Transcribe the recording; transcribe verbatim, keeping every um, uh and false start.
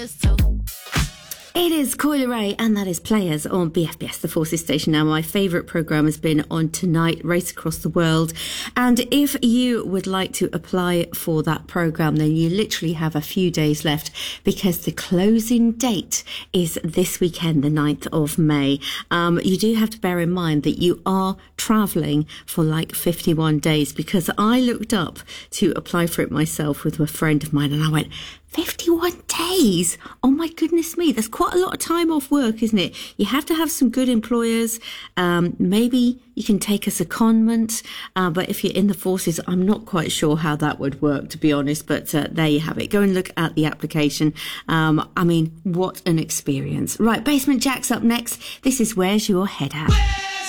others too. It is Coi Leray, and that is Players on B F B S, the Forces station. Now, my favourite programme has been on Tonight, Race Across the World. And if you would like to apply for that programme, then you literally have a few days left, because the closing date is this weekend, the ninth of May. Um, you do have to bear in mind that you are travelling for like fifty-one days, because I looked up to apply for it myself with a friend of mine, and I went, fifty-one days? Oh my goodness me, that's quite a lot of time off work, isn't it? You have to have some good employers. Um, maybe you can take a secondment, uh, but if you're in the forces, I'm not quite sure how that would work, to be honest, but uh, there you have it. Go and look at the application. Um, I mean, what an experience. Right, Basement Jaxx up next. This is Where's Your Head At?